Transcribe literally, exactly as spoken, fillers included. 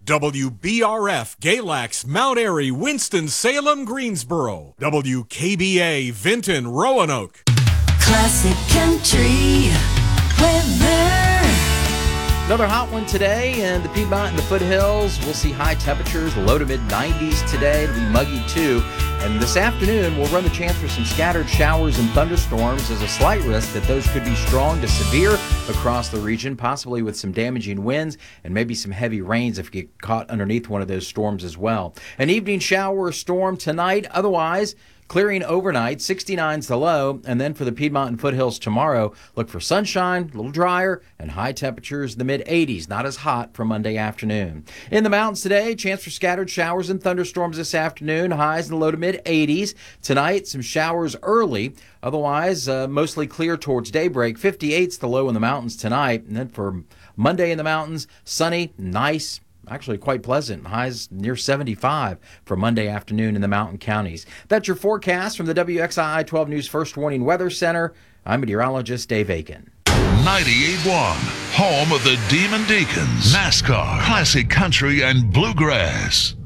W B R F, Galax, Mount Airy, Winston-Salem, Greensboro. W K B A, Vinton, Roanoke. Classic Country weather. Another hot one today in the Piedmont and the foothills. We'll see high temperatures, low to mid nineties today. It'll be muggy too. And this afternoon, we'll run the chance for some scattered showers and thunderstorms. There's a slight risk that those could be strong to severe across the region, possibly with some damaging winds and maybe some heavy rains if you get caught underneath one of those storms as well. An evening shower or storm tonight. Otherwise, clearing overnight, sixty-nine's the low, and then for the Piedmont and foothills tomorrow, look for sunshine, a little drier, and high temperatures in the mid eighties, not as hot for Monday afternoon. In the mountains today, chance for scattered showers and thunderstorms this afternoon, highs in the low to mid eighties. Tonight, some showers early, otherwise uh, mostly clear towards daybreak. fifty-eight's the low in the mountains tonight, and then for Monday in the mountains, sunny, nice, actually quite pleasant. Highs near seventy-five for Monday afternoon in the mountain counties. That's your forecast from the W X I I twelve News First Warning Weather Center. I'm meteorologist Dave Aiken. ninety-eight point one, home of the Demon Deacons, NASCAR, Classic Country, and Bluegrass.